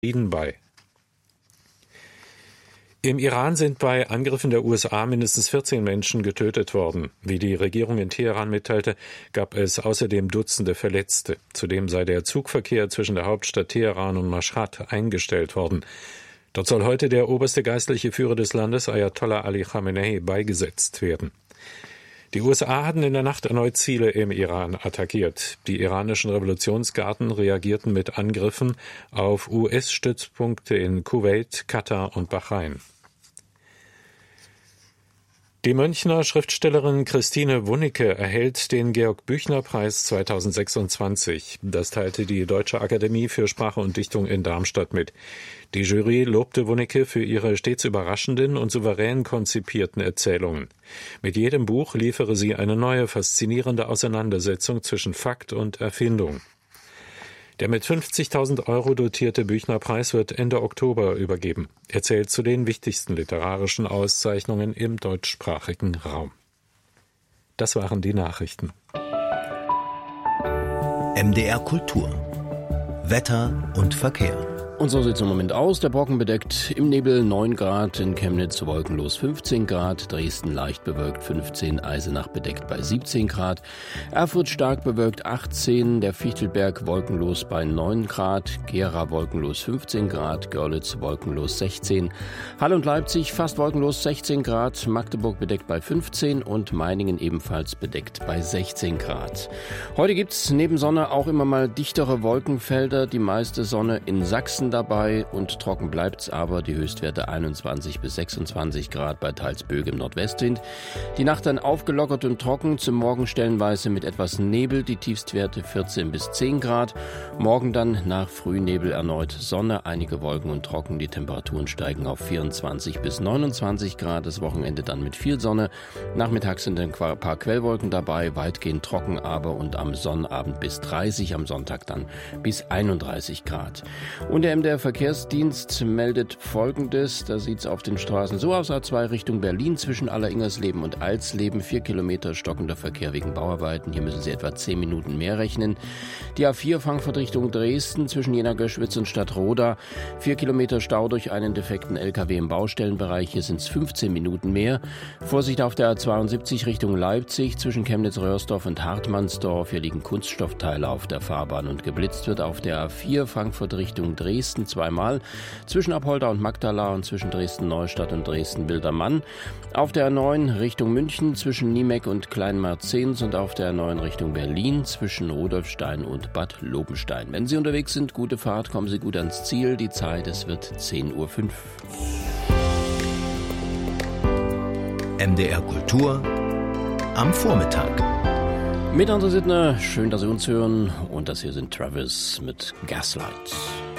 Frieden bei. Im Iran sind bei Angriffen der USA mindestens 14 Menschen getötet worden. Wie die Regierung in Teheran mitteilte, gab es außerdem Dutzende Verletzte. Zudem sei der Zugverkehr zwischen der Hauptstadt Teheran und Maschhad eingestellt worden. Dort soll heute der oberste geistliche Führer des Landes, Ayatollah Ali Khamenei, beigesetzt werden. Die USA hatten in der Nacht erneut Ziele im Iran attackiert. Die iranischen Revolutionsgarden reagierten mit Angriffen auf US-Stützpunkte in Kuwait, Katar und Bahrain. Die Münchner Schriftstellerin Christine Wunnecke erhält den Georg-Büchner-Preis 2026. Das teilte die Deutsche Akademie für Sprache und Dichtung in Darmstadt mit. Die Jury lobte Wunnecke für ihre stets überraschenden und souverän konzipierten Erzählungen. Mit jedem Buch liefere sie eine neue, faszinierende Auseinandersetzung zwischen Fakt und Erfindung. Der mit 50.000 € dotierte Büchner-Preis wird Ende Oktober übergeben. Er zählt zu den wichtigsten literarischen Auszeichnungen im deutschsprachigen Raum. Das waren die Nachrichten. MDR Kultur. Wetter und Verkehr. Und so sieht es im Moment aus. Der Brocken bedeckt im Nebel 9 Grad, in Chemnitz wolkenlos 15 Grad, Dresden leicht bewölkt 15, Eisenach bedeckt bei 17 Grad, Erfurt stark bewölkt 18, der Fichtelberg wolkenlos bei 9 Grad, Gera wolkenlos 15 Grad, Görlitz wolkenlos 16, Halle und Leipzig fast wolkenlos 16 Grad, Magdeburg bedeckt bei 15 und Meiningen ebenfalls bedeckt bei 16 Grad. Heute gibt es neben Sonne auch immer mal dichtere Wolkenfelder, die meiste Sonne in Sachsen dabei und trocken bleibt's aber, die Höchstwerte 21 bis 26 Grad bei teils böigem Nordwestwind. Die Nacht dann aufgelockert und trocken, zum Morgen stellenweise mit etwas Nebel, die Tiefstwerte 14 bis 10 Grad. Morgen dann nach Frühnebel erneut Sonne, einige Wolken und trocken, die Temperaturen steigen auf 24 bis 29 Grad, das Wochenende dann mit viel Sonne. Nachmittags sind ein paar Quellwolken dabei, weitgehend trocken aber und am Sonnabend bis 30, am Sonntag dann bis 31 Grad. Und der MDR Verkehrsdienst meldet Folgendes. Da sieht es auf den Straßen so aus: A2 Richtung Berlin zwischen Alleringersleben und Alsleben 4 Kilometer stockender Verkehr wegen Bauarbeiten. Hier müssen Sie etwa 10 Minuten mehr rechnen. Die A4 Frankfurt Richtung Dresden zwischen Jena-Göschwitz und Stadtroda 4 Kilometer Stau durch einen defekten LKW im Baustellenbereich. Hier sind es 15 Minuten mehr. Vorsicht auf der A72 Richtung Leipzig zwischen Chemnitz-Röhrsdorf und Hartmannsdorf. Hier liegen Kunststoffteile auf der Fahrbahn und geblitzt wird auf der A4 Frankfurt Richtung Dresden zweimal, zwischen Apolda und Magdala und zwischen Dresden-Neustadt und Dresden-Wildermann. Auf der A9 Richtung München zwischen Niemeck und Kleinmarzens und auf der A9 Richtung Berlin zwischen Rudolfstein und Bad Lobenstein. Wenn Sie unterwegs sind, gute Fahrt, kommen Sie gut ans Ziel. Die Zeit, es wird 10:05 Uhr. MDR Kultur am Vormittag. Mit André Sittner, schön, dass Sie uns hören. Und das hier sind Travis mit Gaslight.